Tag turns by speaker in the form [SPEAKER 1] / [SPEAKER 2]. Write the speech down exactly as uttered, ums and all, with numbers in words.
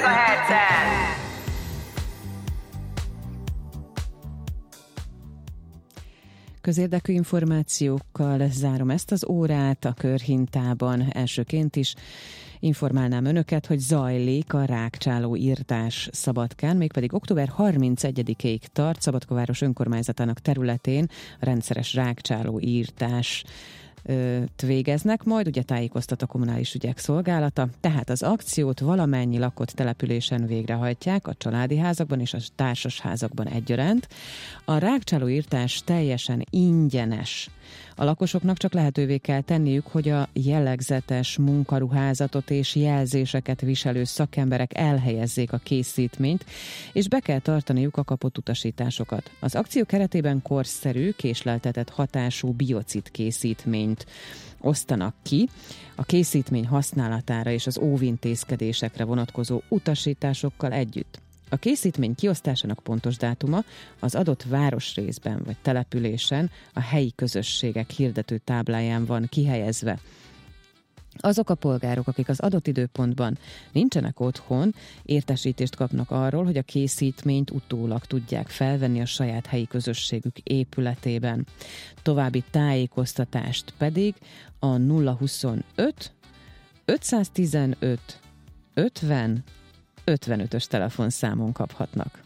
[SPEAKER 1] megahertzen!
[SPEAKER 2] Közérdekű információkkal zárom ezt az órát a Körhintában. Elsőként is informálnám önöket, hogy zajlik a rágcsáló írtás Szabadkán, mégpedig október harmincegyedikéig tart. Szabadkaváros önkormányzatának területén a rendszeres rágcsáló írtás végeznek, majd ugye tájékoztat a kommunális ügyek szolgálata, tehát az akciót valamennyi lakott településen végrehajtják, a családi házakban és a társasházakban egyaránt. A rágcsálóírtás teljesen ingyenes. A lakosoknak csak lehetővé kell tenniük, hogy a jellegzetes munkaruházatot és jelzéseket viselő szakemberek elhelyezzék a készítményt, és be kell tartaniuk a kapott utasításokat. Az akció keretében korszerű, késleltetett hatású biocid készítményt osztanak ki, a készítmény használatára és az óvintézkedésekre vonatkozó utasításokkal együtt. A készítmény kiosztásának pontos dátuma az adott városrészben vagy településen a helyi közösségek hirdető tábláján van kihelyezve. Azok a polgárok, akik az adott időpontban nincsenek otthon, értesítést kapnak arról, hogy a készítményt utólag tudják felvenni a saját helyi közösségük épületében. További tájékoztatást pedig a nulla huszonöt ötszáztizenöt ötven ötvenötös telefonszámon kaphatnak.